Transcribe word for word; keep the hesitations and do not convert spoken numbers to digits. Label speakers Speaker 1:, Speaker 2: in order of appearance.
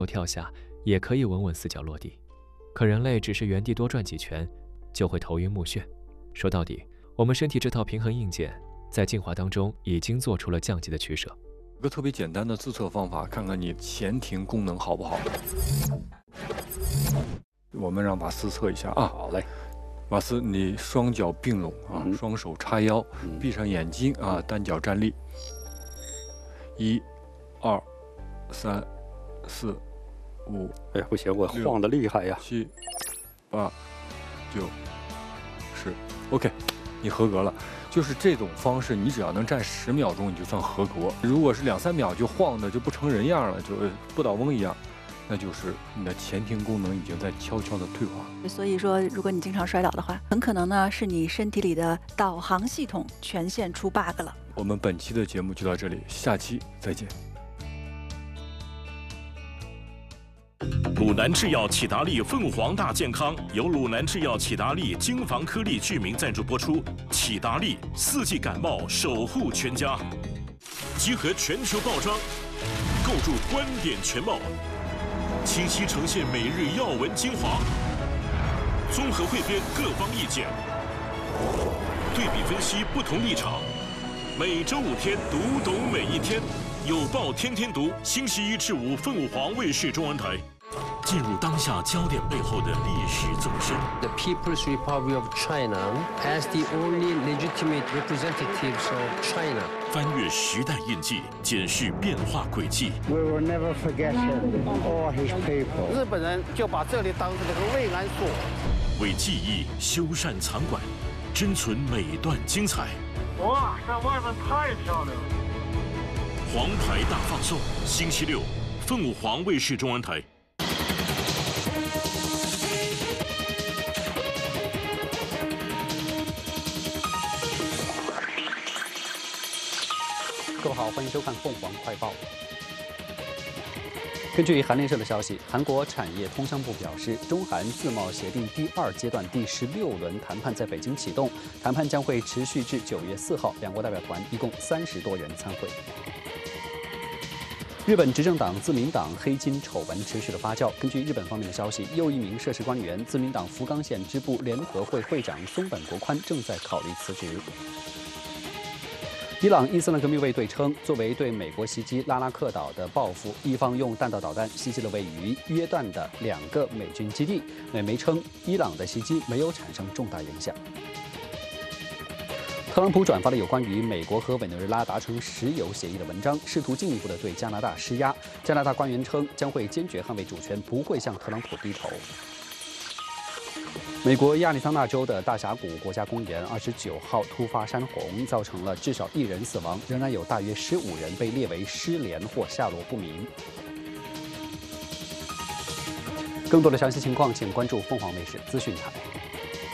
Speaker 1: 跳下，也可以稳稳四脚落地。可人类只是原地多转几圈，就会头晕目眩。说到底，我们身体这套平衡硬件，在进化当中已经做出了降级的取舍。
Speaker 2: 有个特别简单的自测方法，看看你前庭功能好不好。我们让瓦斯测一下啊。
Speaker 3: 好嘞。
Speaker 2: 瓦斯，你双脚并拢啊，
Speaker 3: 嗯、
Speaker 2: 双手叉腰，
Speaker 3: 嗯、
Speaker 2: 闭上眼睛啊，单脚站立。一、二、三、四、五。
Speaker 3: 哎呀，不行，我晃得厉害呀！
Speaker 2: 七、八、九、十 ，OK， 你合格了。就是这种方式，你只要能站十秒钟，你就算合格。如果是两三秒就晃的就不成人样了，就不倒翁一样。 那就是你的前庭功能已经在悄悄的退化。
Speaker 4: 所以说，如果你经常摔倒的话，很可能呢是你身体里的导航系统全线出 bug 了。
Speaker 2: 我们本期的节目就到这里，下期再见。
Speaker 5: 鲁南制药启达利凤凰大健康由鲁南制药启达利精防颗粒剧名赞助播出。启达利四季感冒守护全家，集合全球报章，构筑观点全貌。 清晰呈现每日要闻精华，综合汇编各方意见，对比分析不同立场。每周五天，读懂每一天，有报天天读。星期一至五，凤凰卫视中文台。进入当下焦点背后的历史纵深。
Speaker 6: The People's Republic of China as the only legitimate representatives of China.
Speaker 5: 翻越时代印记，检视变化轨迹。
Speaker 7: We will never forget him or his people.
Speaker 8: 日本人就把这里当成了个慰安所。
Speaker 5: 为记忆修缮藏馆，珍存每段精彩。
Speaker 9: 哇，这外面太漂亮了！
Speaker 5: 黄牌大放送，星期六，凤凰卫视中文台。
Speaker 3: 各位好，欢迎收看凤凰快报。根据韩联社的消息，韩国产业通商部表示，中韩自贸协定第二阶段第十六轮谈判在北京启动，谈判将会持续至九月四号，两国代表团一共三十多人参会。日本执政党自民党黑金丑闻持续的发酵。根据日本方面的消息，又一名涉事官员，自民党福冈县支部联合会会长松本国宽正在考虑辞职。 伊朗伊斯兰革命卫队称，作为对美国袭击拉拉克岛的报复，伊方用弹道导弹袭击了位于约旦的两个美军基地。美媒称，伊朗的袭击没有产生重大影响。特朗普转发了有关于美国和委内瑞拉达成石油协议的文章，试图进一步的对加拿大施压。加拿大官员称，将会坚决捍卫主权，不会向特朗普低头。 美国亚利桑那州的大峡谷国家公园二十九号突发山洪，造成了至少一人死亡，仍然有大约十五人被列为失联或下落不明。更多的详细情况，请关注凤凰卫视资讯台。